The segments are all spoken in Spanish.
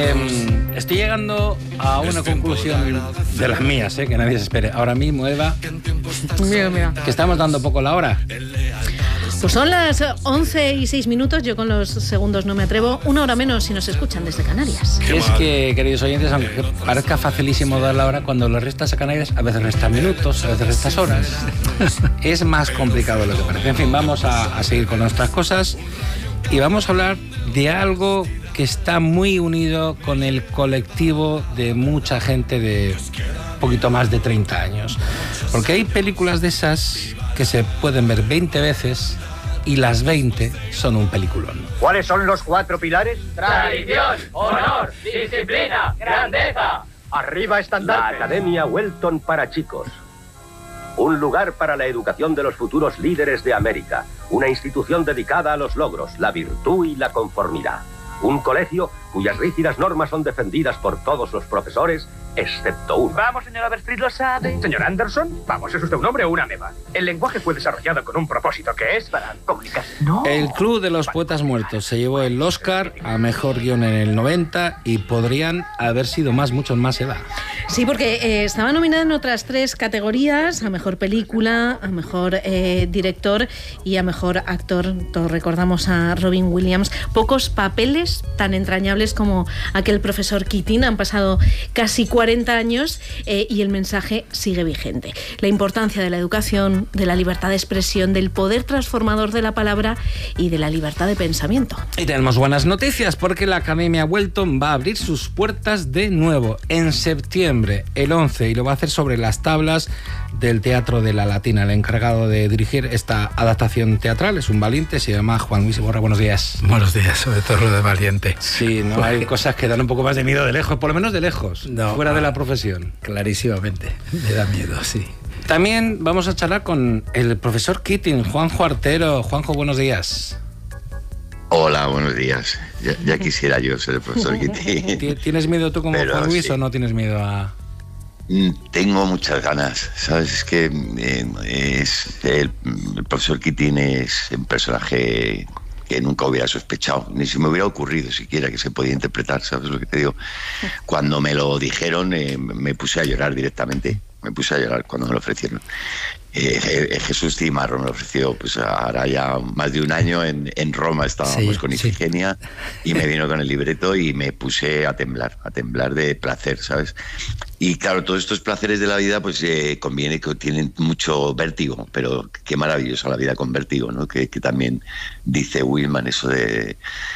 Estoy llegando a una conclusión de las mías, que nadie se espere. Ahora mismo, Eva, Mira. que estamos dando poco la hora. Pues son las 11:06. Yo con los segundos no me atrevo. 1 hora menos si nos escuchan desde Canarias. Es que, queridos oyentes, aunque parezca facilísimo dar la hora, cuando lo restas a Canarias, a veces restas minutos, a veces restas horas. Es más complicado de lo que parece. En fin, vamos a seguir con nuestras cosas y vamos a hablar de algo que está muy unido con el colectivo de mucha gente de un poquito más de 30 años. Porque hay películas de esas que se pueden ver 20 veces y las 20 son un peliculón. ¿Cuáles son los 4 pilares? Tradición, honor, disciplina, grandeza. Arriba estandarte. La Academia Welton para chicos. Un lugar para la educación de los futuros líderes de América. Una institución dedicada a los logros, la virtud y la conformidad. Un colegio cuyas rígidas normas son defendidas por todos los profesores, excepto uno. Vamos, señor Overstreet, lo sabe. Señor Anderson, vamos, ¿es usted un hombre o una meba? El lenguaje fue desarrollado con un propósito que es para comunicarse. No. El Club de los Poetas Muertos se llevó el Oscar a Mejor Guión en el 90 y podrían haber sido muchos más, Eva. Sí, porque estaba nominada en otras 3 categorías: a Mejor Película, a Mejor Director y a Mejor Actor. Todos recordamos a Robin Williams. Pocos papeles tan entrañables como aquel profesor Keating. Han pasado casi 40 años y el mensaje sigue vigente. La importancia de la educación, de la libertad de expresión, del poder transformador de la palabra y de la libertad de pensamiento. Y tenemos buenas noticias porque la Academia Welton va a abrir sus puertas de nuevo en septiembre, el 11, y lo va a hacer sobre las tablas del Teatro de la Latina. El encargado de dirigir esta adaptación teatral es un valiente, se llama Juan Luis Iborra. Buenos días. Buenos días, sobre todo lo de valiente. Sí, no hay cosas que dan un poco más de miedo de lejos, por lo menos de lejos, no, fuera de la profesión. Clarísimamente, me da miedo, sí. También vamos a charlar con el profesor Keating, Juanjo Artero. Juanjo, buenos días. Hola, buenos días. Ya quisiera yo ser el profesor Keating. ¿Tienes miedo tú como Pero Juan Luis sí. o no tienes miedo a...? Tengo muchas ganas, ¿sabes? Es que el profesor Keating es un personaje que nunca hubiera sospechado, ni se me hubiera ocurrido siquiera que se podía interpretar, ¿sabes lo que te digo? Cuando me lo dijeron, me puse a llorar directamente. Me puse a llorar cuando me lo ofrecieron. Jesús Cimarro me lo ofreció, pues ahora ya más de un año en Roma estábamos con Ifigenia y me vino con el libreto y me puse a temblar de placer, ¿sabes? Y claro, todos estos placeres de la vida pues conviene que tienen mucho vértigo, pero qué maravillosa la vida con vértigo, ¿no? Que también dice Willman eso de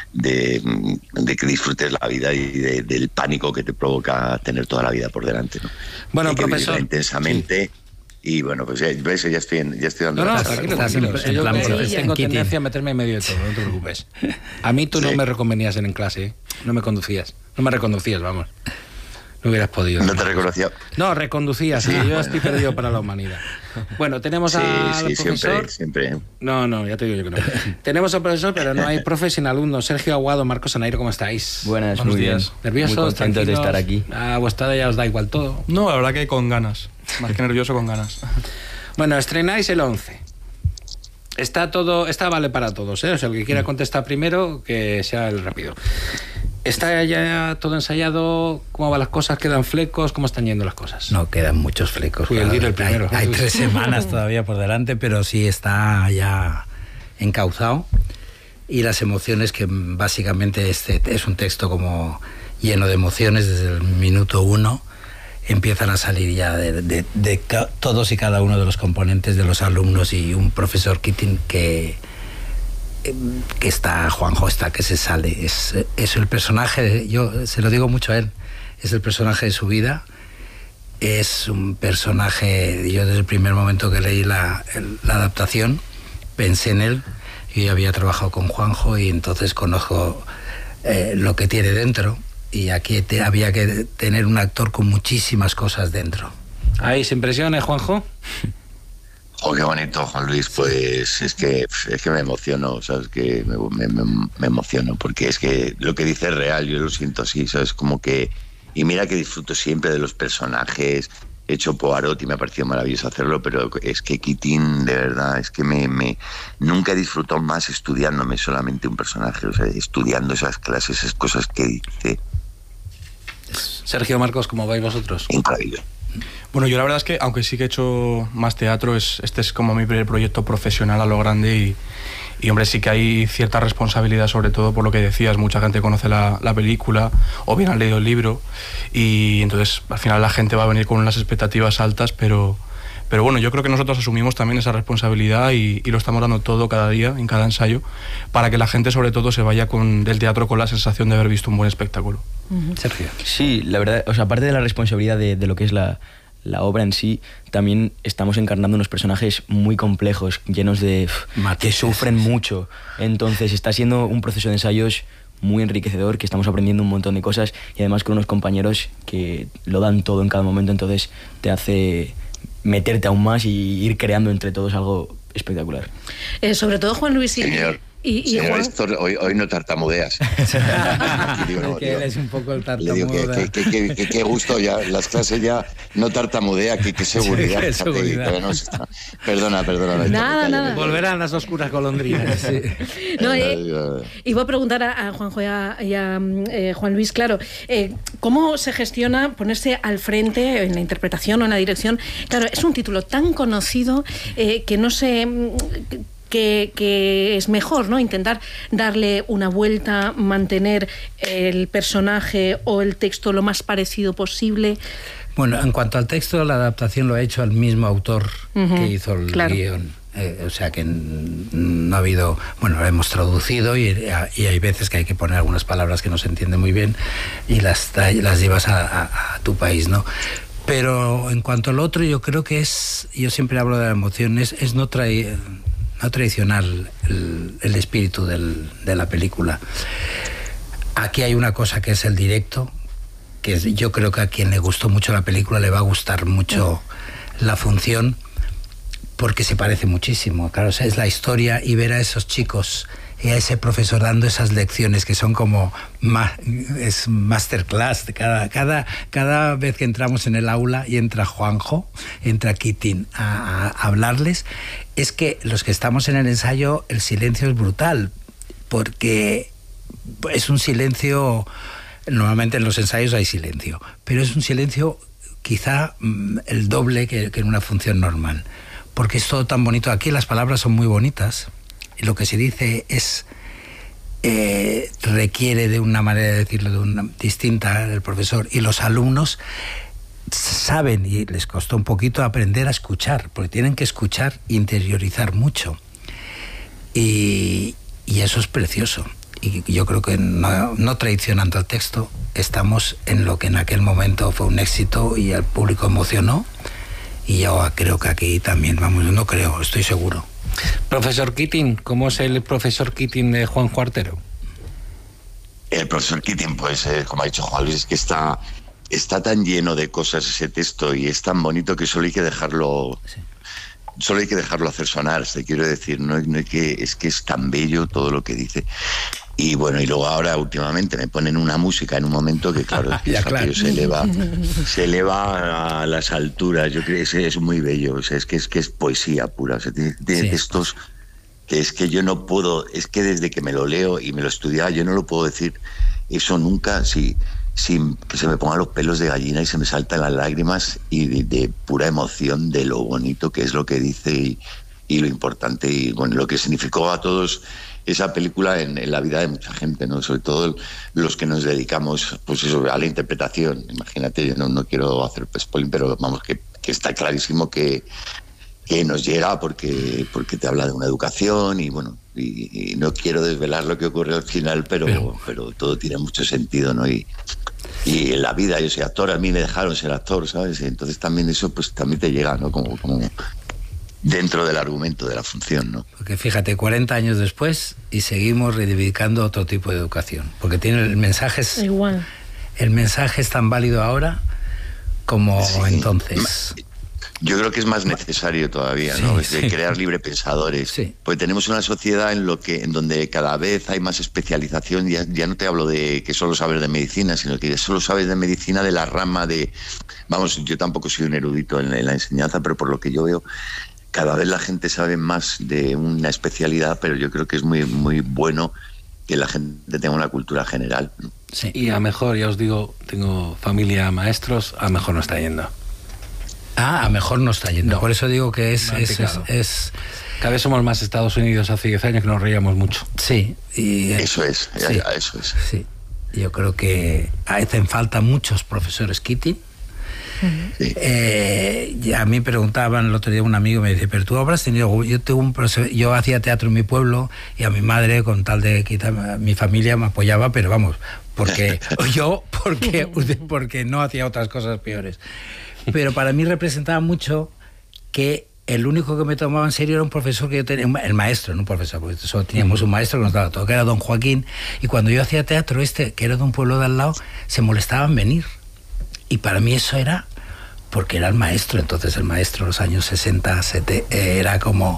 que disfrutes la vida y del pánico que te provoca tener toda la vida por delante, ¿no? Bueno, hay que profesor, vivirla intensamente. Sí. Y bueno, pues ya estoy dando No, tranquilo. Yo tengo tendencia a meterme en medio de todo, no te preocupes. A mí tú no me reconvenías en clase, ¿eh? No me conducías. No me reconducías, vamos. No hubieras podido. ¿No te reconocía? No, reconducías, sí. Yo estoy perdido para la humanidad. Bueno, tenemos al profesor... siempre. No, ya te digo yo que no. Tenemos al profesor, pero no hay profe sin alumnos. Sergio Aguado, Marcos Anairo, ¿cómo estáis? Buenas, muy bien. ¿Nerviosos? Muy contentos de estar aquí. A vuestra edad ya os da igual todo. No, la verdad que con ganas. Más que nervioso, con ganas. Bueno, estrenáis el 11. Está vale para todos, ¿eh? O sea, el que quiera contestar primero, que sea el rápido. ¿Está ya todo ensayado? ¿Cómo van las cosas? ¿Quedan flecos? ¿Cómo están yendo las cosas? No, quedan muchos flecos. Fui el primero. Hay 3 semanas todavía por delante, pero sí está ya encauzado. Y las emociones, que básicamente es un texto como lleno de emociones desde el minuto 1, empiezan a salir ya de todos y cada uno de los componentes de los alumnos y un profesor Keating que está, Juanjo está, que se sale. Es el personaje, yo se lo digo mucho a él, es el personaje de su vida. Es un personaje, yo desde el primer momento que leí la adaptación pensé en él. Yo ya había trabajado con Juanjo y entonces conozco lo que tiene dentro, y aquí había que tener un actor con muchísimas cosas dentro. ¿Hay impresiones, Juanjo? Oh, qué bonito, Juan Luis. Pues es que me emociono, ¿sabes? Que me emociono, porque es que lo que dice es real, yo lo siento así, ¿sabes? Como que... Y mira que disfruto siempre de los personajes. He hecho Poirot y me ha parecido maravilloso hacerlo, pero es que Keating, de verdad, es que nunca he disfrutado más estudiándome solamente un personaje, o sea, estudiando esas clases, esas cosas que dice, Sergio, Marcos, ¿cómo vais vosotros? Increíble. Bueno, yo la verdad es que, aunque sí que he hecho más teatro, este es como mi primer proyecto profesional a lo grande y hombre, sí que hay cierta responsabilidad, sobre todo por lo que decías, mucha gente conoce la película o bien han leído el libro y entonces al final la gente va a venir con unas expectativas altas, pero bueno, yo creo que nosotros asumimos también esa responsabilidad y lo estamos dando todo cada día, en cada ensayo, para que la gente sobre todo se vaya del teatro con la sensación de haber visto un buen espectáculo. Sergio. Sí, la verdad, o sea, aparte de la responsabilidad de lo que es la obra en sí, también estamos encarnando unos personajes muy complejos, llenos de... que sufren mucho. Entonces está siendo un proceso de ensayos muy enriquecedor, que estamos aprendiendo un montón de cosas y además con unos compañeros que lo dan todo en cada momento, entonces te hace meterte aún más y ir creando entre todos algo espectacular. Sobre todo Juan Luis Señor, Juan... Héctor, hoy no tartamudeas. Que eres un poco el tartamudo. Le digo que qué gusto, ya las clases ya no tartamudea, que seguridad. Sí, seguridad. Perdona. Nada. Volverán las oscuras golondrinas. Sí. No, iba a preguntar a Juanjo y a Juan Luis, claro, ¿cómo se gestiona ponerse al frente en la interpretación o en la dirección? Claro, es un título tan conocido que no sé... Que es mejor, ¿no? Intentar darle una vuelta, mantener el personaje o el texto lo más parecido posible. Bueno, en cuanto al texto, la adaptación lo ha hecho el mismo autor que hizo el guión. O sea que no ha habido... Bueno, lo hemos traducido y hay veces que hay que poner algunas palabras que no se entienden muy bien y las llevas a tu país, ¿no? Pero en cuanto al otro, yo creo que yo siempre hablo de la emoción, es no traicionar el espíritu de la película. Aquí hay una cosa que es el directo, que yo creo que a quien le gustó mucho la película le va a gustar mucho la función, porque se parece muchísimo. Claro, o sea, es la historia y ver a esos chicos y a ese profesor dando esas lecciones que son como es masterclass. Cada vez que entramos en el aula y entra Juanjo, entra Kitin a hablarles, es que los que estamos en el ensayo, el silencio es brutal, porque es un silencio... Normalmente en los ensayos hay silencio, pero es un silencio quizá el doble que en una función normal, porque es todo tan bonito. Aquí las palabras son muy bonitas y lo que se dice requiere de una manera de decirlo distinta del profesor, y los alumnos saben, y les costó un poquito aprender a escuchar, porque tienen que escuchar, interiorizar mucho, y eso es precioso. Y yo creo que no traicionando el texto, estamos en lo que en aquel momento fue un éxito y al público emocionó, y yo creo que aquí también estoy seguro. Profesor Keating, ¿cómo es el profesor Keating de Juan Cuartero? El profesor Keating, pues como ha dicho Juan Luis, es que está tan lleno de cosas ese texto y es tan bonito que solo hay que dejarlo... Sí. Solo hay que dejarlo hacer sonar, te quiero decir, no hay que, es que es tan bello todo lo que dice. Y bueno, y luego ahora últimamente me ponen una música en un momento que claro, claro. Se eleva a las alturas. Yo creo que es muy bello, o sea, es que es poesía pura, o sea, tiene textos que es que yo no puedo, es que desde que me lo leo y me lo estudiaba, yo no lo puedo decir eso nunca sin que se me pongan los pelos de gallina y se me saltan las lágrimas y de pura emoción de lo bonito que es lo que dice y lo importante y bueno, lo que significó a todos esa película en la vida de mucha gente, ¿no? Sobre todo los que nos dedicamos pues eso, a la interpretación. Imagínate, yo no quiero hacer spoiler, pero vamos, que está clarísimo que nos llega porque te habla de una educación y bueno, y no quiero desvelar lo que ocurre al final, pero todo tiene mucho sentido, ¿no? Y en la vida yo soy actor, a mí me dejaron ser actor, ¿sabes? Y entonces también eso pues también te llega, ¿no? Como dentro del argumento de la función, ¿no? Porque fíjate, 40 años después y seguimos reivindicando otro tipo de educación, porque el mensaje es igual. El mensaje es tan válido ahora como entonces. Yo creo que es más necesario todavía, ¿no? Es de crear librepensadores. Sí. Porque tenemos una sociedad en donde cada vez hay más especialización. Ya no te hablo de que solo sabes de medicina, sino que solo sabes de medicina de la rama de... Vamos, yo tampoco soy un erudito en la enseñanza, pero por lo que yo veo, cada vez la gente sabe más de una especialidad, pero yo creo que es muy, muy bueno que la gente tenga una cultura general. Sí. Y a mejor, ya os digo, tengo familia maestros, a mejor no está yendo. A mejor no está yendo. No. Por eso digo que es cada vez somos más Estados Unidos. Hace 10 años que nos reíamos mucho. Sí. Y, eso es. Sí. Yo creo que hacen falta muchos profesores Keating. Sí. A mí preguntaban el otro día un amigo, me dice, pero tú habrás tenido... Yo hacía teatro en mi pueblo y a mi madre, con tal de quitar, mi familia me apoyaba, pero vamos, porque no hacía otras cosas peores. Pero para mí representaba mucho que el único que me tomaba en serio era un profesor que yo tenía, el maestro, no un profesor, porque solo teníamos un maestro que nos daba todo, que era don Joaquín, y cuando yo hacía teatro que era de un pueblo de al lado, se molestaba en venir. Y para mí eso era porque era el maestro. Entonces el maestro en los años 60, 70, era como...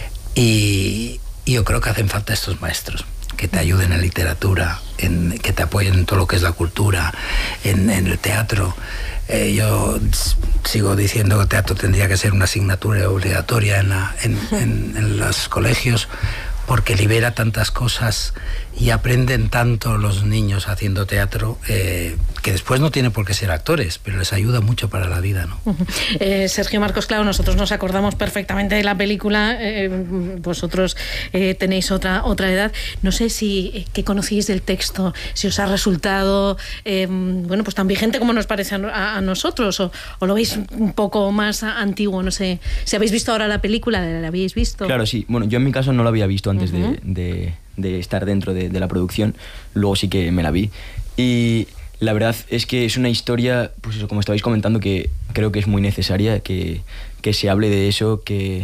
Y yo creo que hacen falta estos maestros que te ayuden en literatura, que te apoyen en todo lo que es la cultura, en el teatro. Yo sigo diciendo que el teatro tendría que ser una asignatura obligatoria en los colegios, porque libera tantas cosas y aprenden tanto los niños haciendo teatro, que después no tienen por qué ser actores, pero les ayuda mucho para la vida, ¿no? Sergio Marcos, claro, nosotros nos acordamos perfectamente de la película, vosotros tenéis otra edad. No sé si qué conocíais del texto, si os ha resultado bueno, pues tan vigente como nos parece a nosotros, o lo veis un poco más antiguo. No sé si habéis visto ahora la película. ¿La habéis visto? Claro, sí. Bueno, yo en mi caso no la había visto antes de estar dentro de la producción. Luego sí que me la vi. Y la verdad es que es una historia, pues eso, como estabais comentando, que creo que es muy necesaria que se hable de eso,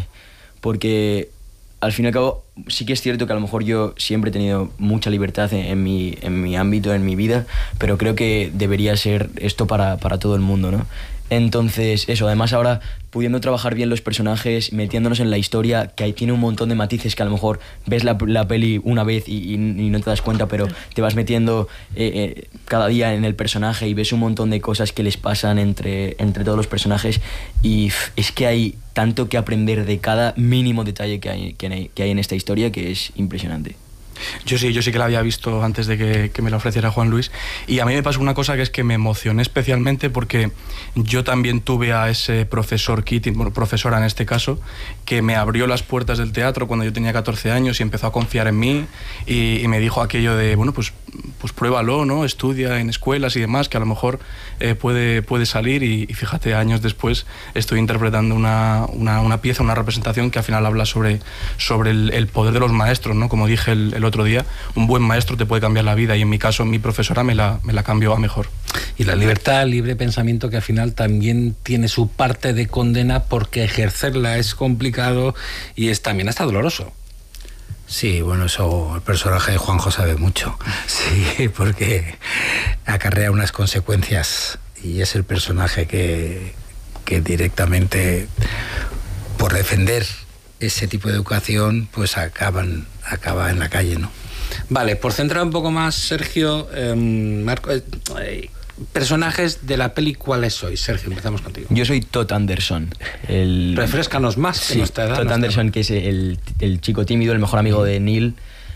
porque al fin y al cabo sí que es cierto que a lo mejor yo siempre he tenido mucha libertad en mi ámbito, en mi vida, pero creo que debería ser esto para todo el mundo, ¿no? Entonces, eso, además ahora pudiendo trabajar bien los personajes, metiéndonos en la historia, que ahí tiene un montón de matices que a lo mejor ves la peli una vez y no te das cuenta, pero te vas metiendo cada día en el personaje y ves un montón de cosas que les pasan entre todos los personajes, y es que hay tanto que aprender de cada mínimo detalle que hay en esta historia, que es impresionante. Yo sí que la había visto antes de que me la ofreciera Juan Luis, y a mí me pasó una cosa, que es que me emocioné especialmente porque yo también tuve a ese profesor Keating, bueno, profesora en este caso, que me abrió las puertas del teatro cuando yo tenía 14 años y empezó a confiar en mí y me dijo aquello de, bueno, pues pruébalo, ¿no? Estudia en escuelas y demás, que a lo mejor puede salir, y fíjate, años después estoy interpretando una pieza, una representación que al final habla sobre el poder de los maestros, ¿no? Como dije el otro día, un buen maestro te puede cambiar la vida, y en mi caso mi profesora me la cambió a mejor. Y la libertad, el libre pensamiento, que al final también tiene su parte de condena, porque ejercerla es complicado y también hasta doloroso. Sí, bueno, eso el personaje de Juanjo sabe mucho, sí, porque acarrea unas consecuencias, y es el personaje que directamente, por defender ese tipo de educación, pues acaba en la calle, ¿no? Vale, por centrar un poco más, Sergio, Marco, personajes de la peli, ¿cuáles sois? Sergio, empezamos contigo. Yo soy Todd Anderson. Refréscanos más. Sí, Todd Anderson, que es el chico tímido, el mejor amigo de Neil,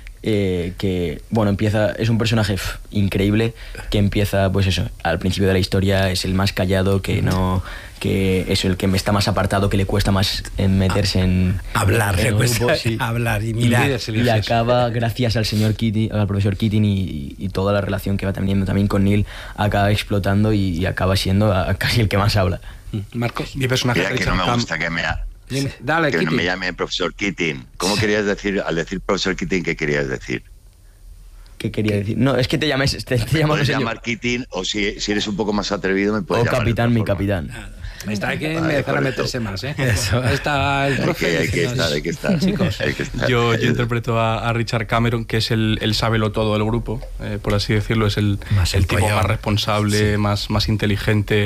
que, bueno, es un personaje increíble, que empieza, pues eso, al principio de la historia es el más callado, que es el que está más apartado, que le cuesta más meterse en hablar, en grupo, sí. Hablar y mirar. Y acaba, gracias al señor Keating, al profesor Keating, y toda la relación que va teniendo también con Neil, acaba explotando y acaba siendo casi el que más habla. Marcos. Mi personaje. Mira, que no me gusta que no me llame profesor Keating. ¿Cómo querías decir, al decir profesor Keating, qué querías decir? ¿Qué quería decir? No, es que te llamas. Me puedes llamar Keating, o si eres un poco más atrevido, me puedes llamar. Capitán, mi capitán. Hay que empezar a meterse más, ¿eh? Eso. Está el profe. Hay que estar. Chicos. Yo interpreto a Richard Cameron, que es el sábelo todo del grupo, por así decirlo. Es el tipo más responsable, sí, más inteligente.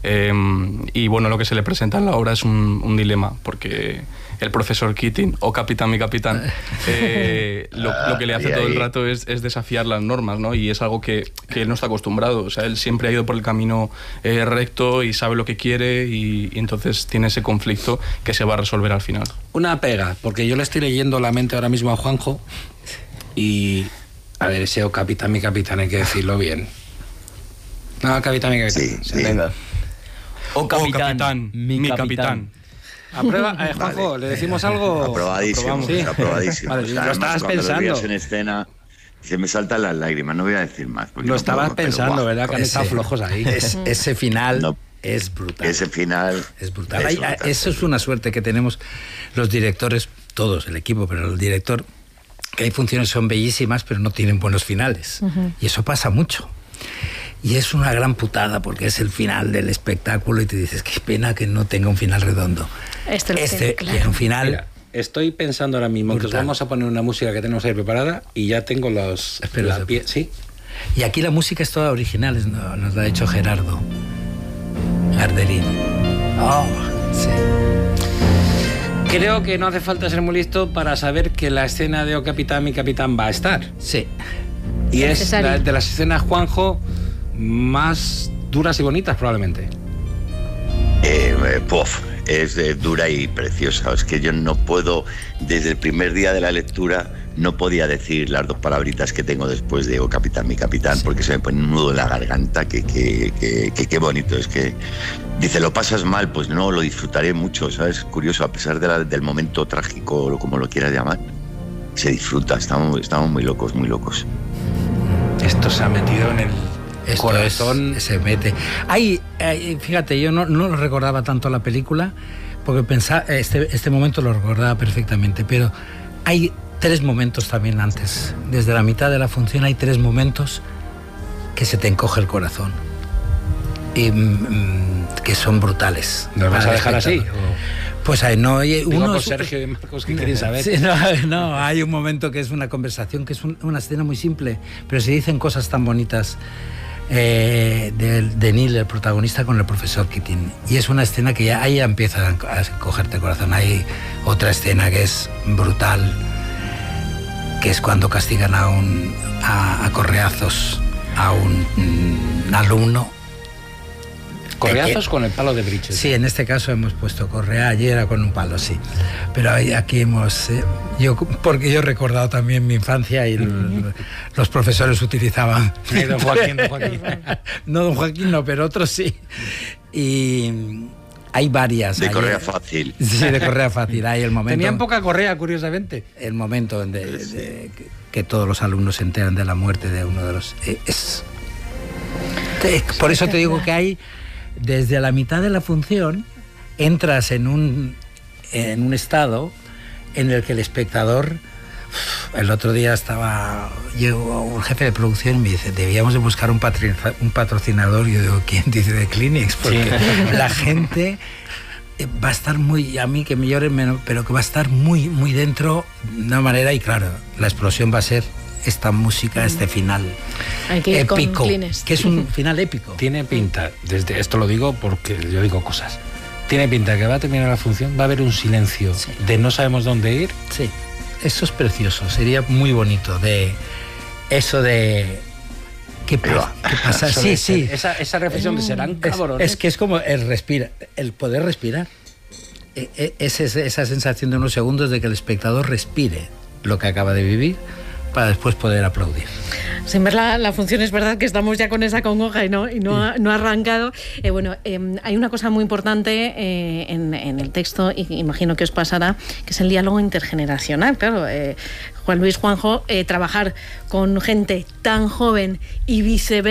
Y bueno, lo que se le presenta en la obra es un dilema, porque el profesor Keating, o capitán mi capitán, lo que le hace todo el rato es desafiar las normas, ¿no? Y es algo que él no está acostumbrado. O sea, él siempre ha ido por el camino recto y sabe lo que quiere, y entonces tiene ese conflicto que se va a resolver al final. Una pega, porque yo le estoy leyendo la mente ahora mismo a Juanjo, y A ver, ese O capitán, mi capitán, hay que decirlo bien. No, capitán, mi capitán. Sí. Venga. O capitán, mi capitán. ¿Aprueba? Juanjo, ¿le decimos algo? Aprobadísimo, ¿Sí? aprobadísimo. Vale, lo estabas cuando pensando. lo veías en escena, se me saltan las lágrimas, no voy a decir más. Lo estabas pensando, ¿verdad? Que han estado flojos ahí. Ese final es brutal. Ese final es brutal. Eso es una suerte que tenemos los directores, todos, el equipo, pero el director, que hay funciones son bellísimas, pero no tienen buenos finales. Y eso pasa mucho. Y es una gran putada porque es el final del espectáculo y te dices, qué pena que no tenga un final redondo. Tiene un final... Mira, estoy pensando ahora mismo brutal. Que os vamos a poner una música que tenemos ahí preparada y ya tengo los... ¿Sí? Y aquí la música es toda original, nos la ha hecho Gerardo Garderín. Oh, sí. Creo que no hace falta ser muy listo para saber que la escena de O capitán, mi capitán va a estar. Sí. Y es de las escenas, Juanjo, más duras y bonitas probablemente. Es dura y preciosa. Es que yo no puedo, desde el primer día de la lectura, no podía decir las 2 palabritas que tengo después de O capitán, mi capitán, porque se me pone un nudo en la garganta, que qué bonito. Es que dice, lo pasas mal, pues no, lo disfrutaré mucho, ¿sabes? Curioso, a pesar del momento trágico, como lo quieras llamar, se disfruta, estamos muy locos, muy locos. Esto se ha metido en el corazón. Se mete. Fíjate, yo no lo recordaba tanto la película, porque pensaba, este momento lo recordaba perfectamente, pero hay 3 momentos también antes. Desde la mitad de la función hay 3 momentos que se te encoge el corazón. Y que son brutales. ¿Nos vas a dejar así? Pues no, uno por Sergio y Marcos, que quieren saber. Sí, no, hay un momento que es una conversación, que es una escena muy simple, pero se dicen cosas tan bonitas de Neil, el protagonista, con el profesor Keating. Y es una escena que ya empieza a cogerte el corazón. Hay otra escena que es brutal, que es cuando castigan a correazos a un alumno. ¿Correazos con el palo de briches? Sí, en este caso hemos puesto correa, ayer era con un palo, sí. Pero aquí hemos... porque yo he recordado también mi infancia y los profesores utilizaban... Sí, don Joaquín. No, don Joaquín no, pero otros sí. Y hay varias. De correa fácil. Sí, de correa fácil. Hay el momento... Tenían poca correa, curiosamente. El momento que todos los alumnos se enteran de la muerte de uno de los... por eso te digo que hay... Desde la mitad de la función entras en un estado en el que el espectador... El otro día llegó un jefe de producción y me dice, debíamos de buscar un patrocinador. Y yo digo, ¿quién dice de Kleenex? Porque sí. La gente va a estar muy... A mí que me lloren menos, pero que va a estar muy, muy dentro de una manera. Y claro, la explosión va a ser esta música, este final épico, que es un final épico. Tiene pinta, esto lo digo porque yo digo cosas, tiene pinta que va a terminar la función, va a haber un silencio de no sabemos dónde ir. Sí, eso es precioso, sería muy bonito de eso de... ¿Qué pasa? Sí. Esa reflexión de serán cabrones. Es que es como el poder respirar. Es esa sensación de unos segundos de que el espectador respire lo que acaba de vivir, para después poder aplaudir. Sin ver la función, es verdad que estamos ya con esa congoja y no ha arrancado. Hay una cosa muy importante en el texto, y imagino que os pasará, que es el diálogo intergeneracional. Claro, Juan Luis, Juanjo, trabajar con gente tan joven y viceversa,